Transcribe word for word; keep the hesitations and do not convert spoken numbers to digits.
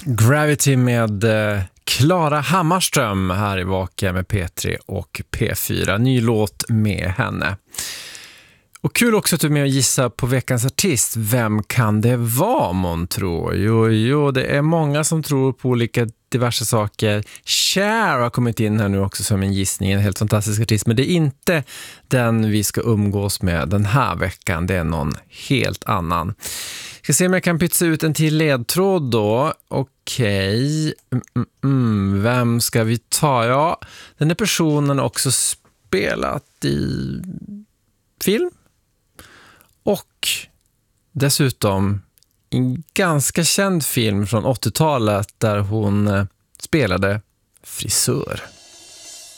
Gravity med Klara Hammarström här i Vaka med P tre och P fyra. Ny låt med henne. Och kul också att du är med och gissa på veckans artist. Vem kan det vara, man tror? Jo, jo, det är många som tror på olika diverse saker. Cher har kommit in här nu också som en gissning. En helt fantastisk artist. Men det är inte den vi ska umgås med den här veckan. Det är någon helt annan. Jag ska se om jag kan pytsa ut en till ledtråd då. Okej. Mm, mm, mm. Vem ska vi ta? Ja, den här personen har också spelat i film. Och dessutom en ganska känd film från åttiotalet där hon spelade frisör.